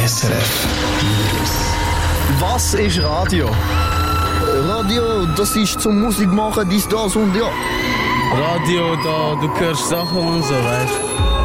SRF Was ist Radio? Radio, das ist zum Musik machen, dies, das und ja. Radio, da du hörst Sachen und so, weißt du.